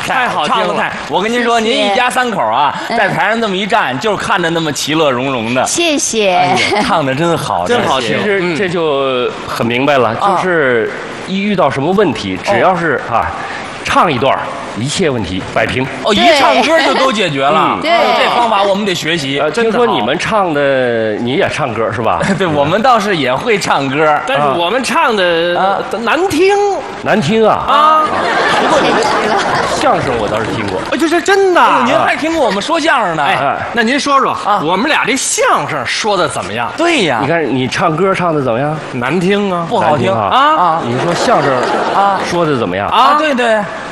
太好听了， 唱得太。我跟您说，您一家3口啊，在台上这么一站，就是看着那么其乐融融的。 谢谢。 唱的真好， 真好听。 其实这就很明白了，就是一遇到什么问题，只要是唱一段，一切问题摆平。 哦，一唱歌就都解决了。 对， 这方法我们得学习。 听说你们唱的，你也唱歌是吧？ 对，我们倒是也会唱歌， 但是我们唱的难听。 难听啊！ 不过你们相声我倒是听过， 这是真的。 您还听过我们说相声呢？ 那您说说我们俩这相声说的怎么样？ 对呀， 你看你唱歌唱的怎么样？ 难听啊， 不好听啊！你说相声说的怎么样？ 对，